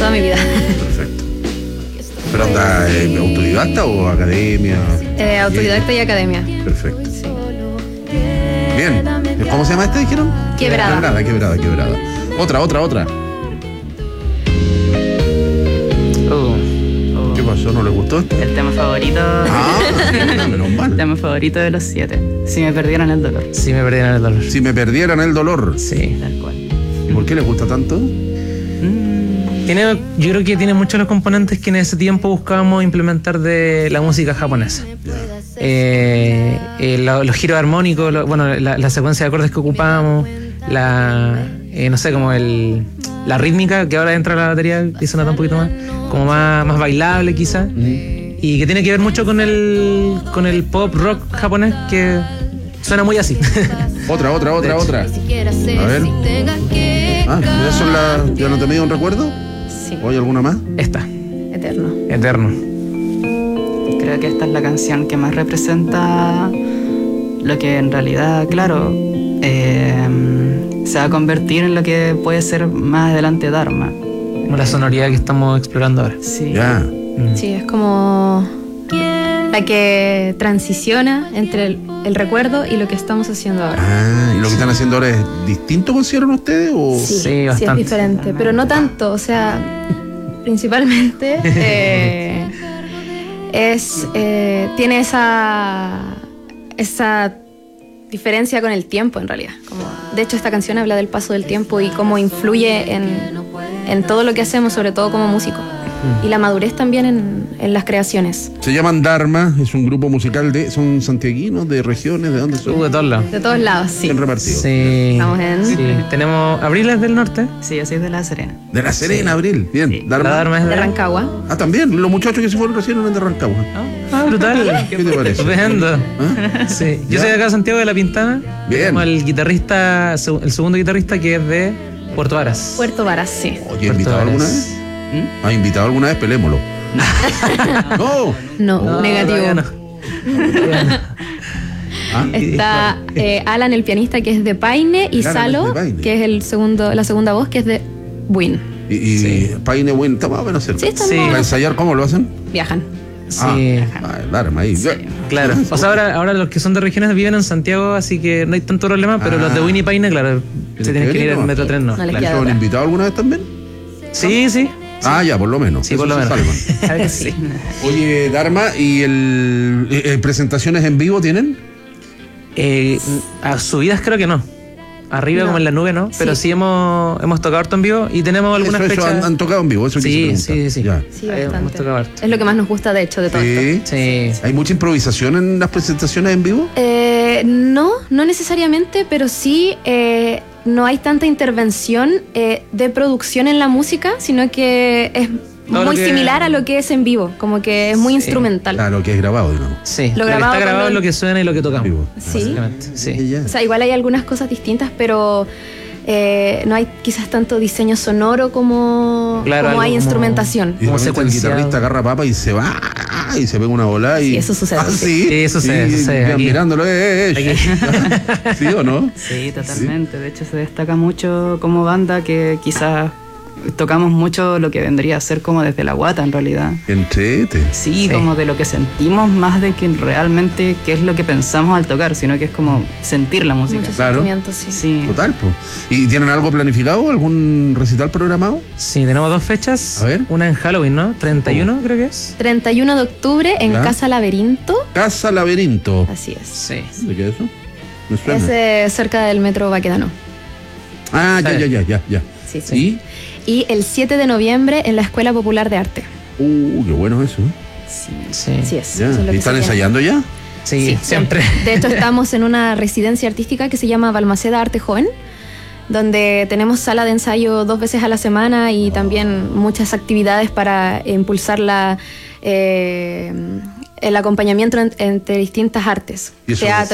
toda mi vida. Perfecto. ¿Pero anda autodidacta o academia? Autodidacta y academia. Perfecto. Sí. Bien. ¿Cómo se llama este, dijeron? Quebrada. Quebrada. Otra. ¿Qué pasó? ¿No les gustó esto? El tema favorito. Menos mal. El tema favorito de los 7. Si me perdieran el dolor. Si me perdieran el dolor. Si me perdieran el dolor. Sí. Tal cual. ¿Y por qué les gusta tanto? Yo creo que tiene muchos los componentes que en ese tiempo buscábamos implementar de la música japonesa. Los giros armónicos, la secuencia de acordes que ocupábamos, no sé, como la rítmica que ahora entra a la batería y suena un poquito más, como más bailable quizás, y que tiene que ver mucho con el pop rock japonés, que suena muy así. Otra. A ver. ¿Esas son ¿Ya no te me dio un recuerdo? Sí. ¿O hay alguna más? Esta. Eterno. Creo que esta es la canción que más representa lo que en realidad, claro, se va a convertir en lo que puede ser más adelante Dharma. Como la sonoridad que estamos explorando ahora. Sí. Ya. Sí, es como la que transiciona entre el recuerdo y lo que estamos haciendo ahora. ¿Y lo que están haciendo ahora es distinto, consideran ustedes? ¿O? Sí, es bastante. diferente, pero no tanto, o sea, principalmente tiene esa diferencia con el tiempo en realidad. De hecho, esta canción habla del paso del tiempo y cómo influye en todo lo que hacemos, sobre todo como músico. Y la madurez también en las creaciones. Se llaman Dharma, es un grupo musical ¿son santiaguinos, de regiones, de dónde son? De todos lados. De todos lados, sí. Bien repartidos. Sí. Estamos en... Sí. Tenemos Abril es del norte. Sí, yo soy de La Serena. De La Serena, Abril. Bien. Sí. Dharma. La Dharma es de Rancagua. También. Los muchachos que se fueron recién eran de Rancagua. Brutal. ¿Qué te parece? Estupendo. Sí. Yo soy de acá de Santiago de la Pintana. Bien. Como el guitarrista, el segundo guitarrista, que es de Puerto Varas. Puerto Varas, sí. Oye, ¿invitado alguna vez? ¿Has invitado alguna vez? Pelémoslo. No, negativo. No. Está Alan, el pianista, que es de Paine, y Claro, Salo, es de Paine. que es la segunda voz, que es de Win. Y Paine, bueno, está más o menos cerca. Sí, estamos... Sí. ¿Para ensayar cómo lo hacen? Viajan. Sí. Dharma ahí. Claro. O sea, ahora los que son de regiones viven en Santiago, así que no hay tanto problema, pero los de Winnie y Paine, claro, se tienen que ir en Metro 3, no. No les Claro. queda ¿Lo han otra. invitado alguna vez también? Sí. Ya, por lo menos. Sí, Eso por lo se menos. salvan. A ver, sí. Oye, Dharma, ¿y presentaciones en vivo tienen? A subidas creo que no. Arriba No. como en la nube, ¿no? Pero sí hemos tocado harto en vivo y tenemos algunas Eso fechas. han tocado en vivo, eso quise Sí. preguntar. Ya. Sí, Hemos bastante. tocado harto. Es lo que más nos gusta, de hecho, de todo esto. Sí. Sí. ¿Hay mucha improvisación en las presentaciones en vivo? No necesariamente, pero sí no hay tanta intervención de producción en la música, sino que es No, muy lo que- similar a lo que es en vivo, como que es muy instrumental. Claro, que es grabado, digamos. Sí. Lo Lo que grabado está grabado con es lo que suena y lo que tocamos. Vivo. Sí. Básicamente. Sí. Ya. O sea, igual hay algunas cosas distintas, pero no hay quizás tanto diseño sonoro como, Claro, como algo hay como- instrumentación. Y de Como repente el secuenciado. guitarrista agarra papa y se va y se pega una bola y... Sí, eso sucede. sí. Sí, eso sucede quedan aquí. mirándolo, ¿Sí o no? Sí, totalmente. De hecho, se destaca mucho como banda que quizás tocamos mucho lo que vendría a ser como desde la guata, en realidad. Entrete. Sí, Sí. como de lo que sentimos más de que realmente qué es lo que pensamos al tocar, sino que es como sentir la música. Muchos Claro. sentimientos, sí. Sí. Total, pues. ¿Y tienen algo planificado? ¿Algún recital programado? Sí, tenemos dos fechas. A ver. Una en Halloween, ¿no? 31 creo que es. 31 de octubre en ¿Ya? Casa Laberinto. Casa Laberinto. Así es. Sí. ¿De qué es eso? Me suena. Es cerca del metro Baquedano. Ya. Sí, sí. Y el 7 de noviembre en la Escuela Popular de Arte. Qué bueno eso. Sí. Así es. Ya. Eso es lo ¿Y que están se viene. ensayando ya? Sí, siempre. De hecho, estamos en una residencia artística que se llama Balmaceda Arte Joven, donde tenemos sala de ensayo 2 veces a la semana y también muchas actividades para impulsar el acompañamiento entre distintas artes. ¿Y eso Teatro,